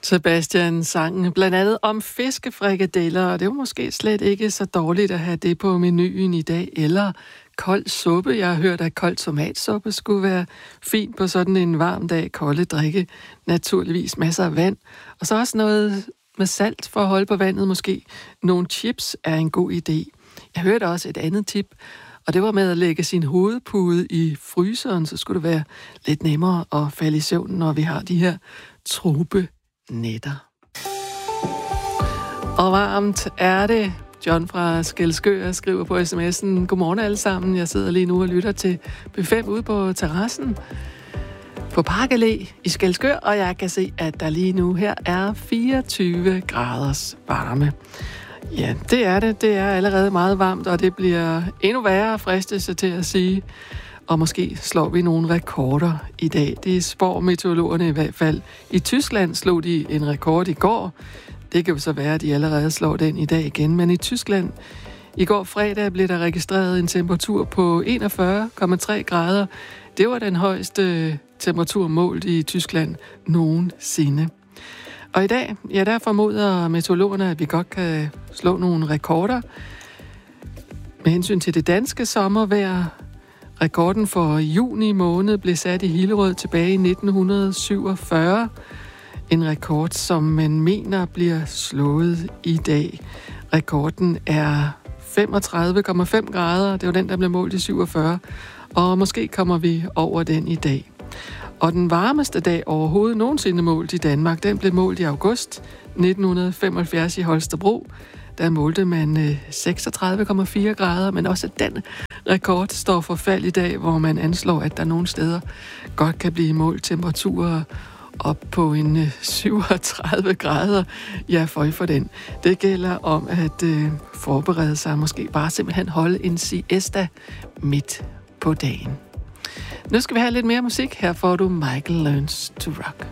Sebastian sang blandt andet om fiskefrikadeller, og det var måske slet ikke så dårligt at have det på menuen i dag, eller kold suppe. Jeg har hørt, at kold tomatsuppe skulle være fint på sådan en varm dag. Kolde drikke, naturligvis masser af vand, og så også noget med salt for at holde på vandet måske. Nogle chips er en god idé. Jeg hørte også et andet tip, og det var med at lægge sin hovedpude i fryseren, så skulle det være lidt nemmere at falde i søvn, når vi har de her tropenætter. Og varmt er det. John fra Skælskør skriver på sms'en: Godmorgen alle sammen. Jeg sidder lige nu og lytter til B5 ude på terrassen på Park Allé i Skælskør, og jeg kan se, at der lige nu her er 24 graders varme. Ja, det er det. Det er allerede meget varmt, og det bliver endnu værre, fristelse til at sige. Og måske slår vi nogle rekorder i dag. Det spår meteorologerne i hvert fald. I Tyskland slog de en rekord i går. Det kan jo så være, at de allerede slår den i dag igen. Men i Tyskland i går fredag blev der registreret en temperatur på 41,3 grader. Det var den højeste temperatur målt i Tyskland nogensinde. Og i dag, ja, der formoder meteorologerne, at vi godt kan slå nogle rekorder. Med hensyn til det danske sommervejr, rekorden for juni måned blev sat i Hillerød tilbage i 1947. En rekord, som man mener bliver slået i dag. Rekorden er 35,5 grader. Det var den, der blev målt i 47. Og måske kommer vi over den i dag. Og den varmeste dag overhovedet nogensinde målt i Danmark, den blev målt i august 1975 i Holstebro. Der målte man 36,4 grader, men også den rekord står for fald i dag, hvor man anslår, at der nogle steder godt kan blive målt temperaturer op på en 37 grader. Ja, for den. Det gælder om at forberede sig, måske bare simpelthen holde en siesta midt på dagen. Nu skal vi have lidt mere musik. Her får du Michael Learns to Rock.